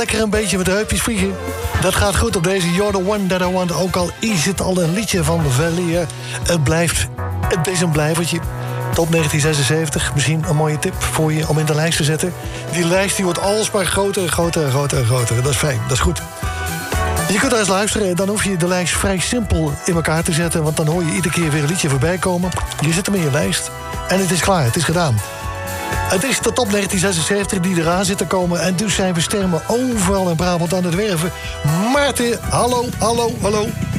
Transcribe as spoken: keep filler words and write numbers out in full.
Lekker een beetje met de heupjes vliegen. Dat gaat goed op deze You're the One That I Want. Ook al is het al een liedje van Valier. Het blijft, het is een blijvertje. Tot negentien zesenzeventig. Misschien een mooie tip voor je om in de lijst te zetten. Die lijst die wordt alsmaar groter, groter, groter, groter. Dat is fijn, dat is goed. Je kunt er eens luisteren. Dan hoef je de lijst vrij simpel in elkaar te zetten. Want dan hoor je iedere keer weer een liedje voorbij komen. Je zet hem in je lijst. En het is klaar, het is gedaan. Het is de top negentien zesenzeventig die eraan zit te komen. En dus zijn we sterren overal in Brabant aan het werven. Maarten, hallo, hallo, hallo.